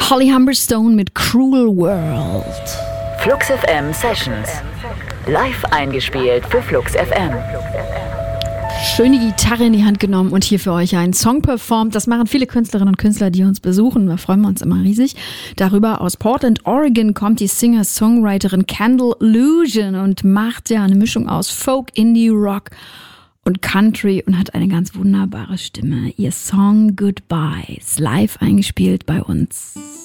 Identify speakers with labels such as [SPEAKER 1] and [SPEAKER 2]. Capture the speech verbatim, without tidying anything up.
[SPEAKER 1] Holly Humberstone mit Cruel World.
[SPEAKER 2] Flux F M Sessions. Live eingespielt für Flux F M.
[SPEAKER 1] Schöne Gitarre in die Hand genommen und hier für euch einen Song performt. Das machen viele Künstlerinnen und Künstler, die uns besuchen. Da freuen wir uns immer riesig. Darüber aus Portland, Oregon kommt die Singer-Songwriterin Kendall Lusion und macht ja eine Mischung aus Folk, Indie, Rock und Country und hat eine ganz wunderbare Stimme. Ihr Song Goodbye ist live eingespielt bei uns.